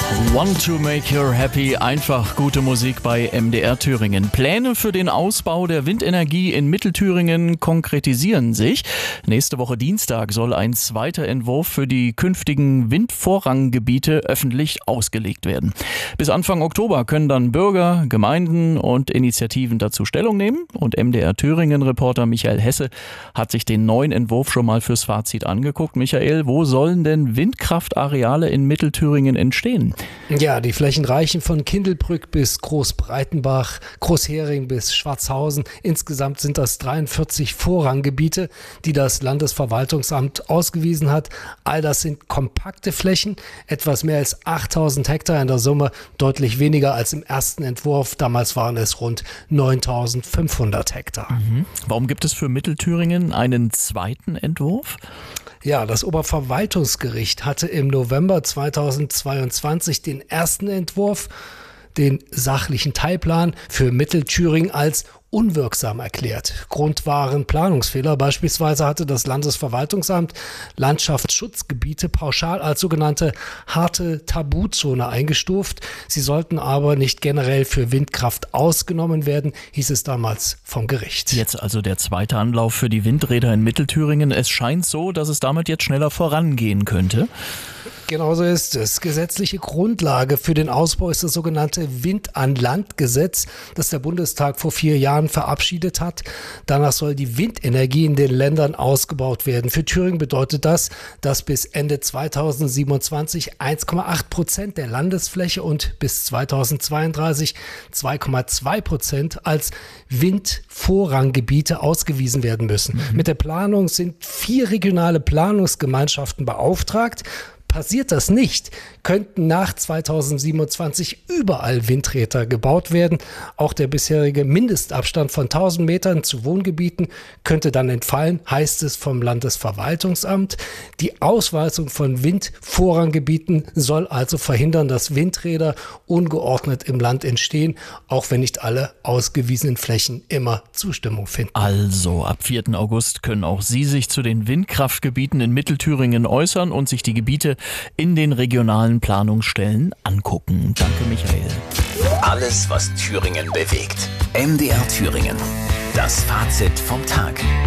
Want to make you happy, einfach gute Musik bei MDR Thüringen. Pläne für den Ausbau der Windenergie in Mittelthüringen konkretisieren sich. Nächste Woche Dienstag soll ein zweiter Entwurf für die künftigen Windvorranggebiete öffentlich ausgelegt werden. Bis Anfang Oktober können dann Bürger, Gemeinden und Initiativen dazu Stellung nehmen. Und MDR Thüringen-Reporter Michael Hesse hat sich den neuen Entwurf schon mal fürs Fazit angeguckt. Michael, wo sollen denn Windkraftareale in Mittelthüringen entstehen? Ja, die Flächen reichen von Kindelbrück bis Großbreitenbach, Großhering bis Schwarzhausen. Insgesamt sind das 43 Vorranggebiete, die das Landesverwaltungsamt ausgewiesen hat. All das sind kompakte Flächen, etwas mehr als 8000 Hektar in der Summe, deutlich weniger als im ersten Entwurf. Damals waren es rund 9500 Hektar. Warum gibt es für Mittelthüringen einen zweiten Entwurf? Ja, das Oberverwaltungsgericht hatte im November 2022 den ersten Entwurf, den sachlichen Teilplan für Mittelthüringen, als unwirksam erklärt. Grund waren Planungsfehler. Beispielsweise hatte das Landesverwaltungsamt Landschaftsschutzgebiete pauschal als sogenannte harte Tabuzone eingestuft. Sie sollten aber nicht generell für Windkraft ausgenommen werden, hieß es damals vom Gericht. Jetzt also der zweite Anlauf für die Windräder in Mittelthüringen. Es scheint so, dass es damit jetzt schneller vorangehen könnte. Genauso ist es. Gesetzliche Grundlage für den Ausbau ist das sogenannte Wind-an-Land-Gesetz, das der Bundestag vor 4 Jahren verabschiedet hat. Danach soll die Windenergie in den Ländern ausgebaut werden. Für Thüringen bedeutet das, dass bis Ende 2027 1,8% der Landesfläche und bis 2032 2,2% als Windvorranggebiete ausgewiesen werden müssen. Mit der Planung sind 4 regionale Planungsgemeinschaften beauftragt. Passiert das nicht, könnten nach 2027 überall Windräder gebaut werden. Auch der bisherige Mindestabstand von 1000 Metern zu Wohngebieten könnte dann entfallen, heißt es vom Landesverwaltungsamt. Die Ausweisung von Windvorranggebieten soll also verhindern, dass Windräder ungeordnet im Land entstehen, auch wenn nicht alle ausgewiesenen Flächen immer Zustimmung finden. Also ab 4. August können auch Sie sich zu den Windkraftgebieten in Mittelthüringen äußern und sich die Gebiete in den regionalen Planungsstellen angucken. Danke, Michael. Alles, was Thüringen bewegt. MDR Thüringen. Das Fazit vom Tag.